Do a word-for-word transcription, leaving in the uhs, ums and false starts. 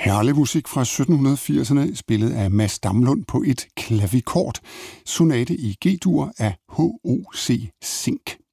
Herlig musik fra sytten firserne, spillet af Mads Damlund på et klavikord. Sonate i G-dur af H O C Zink.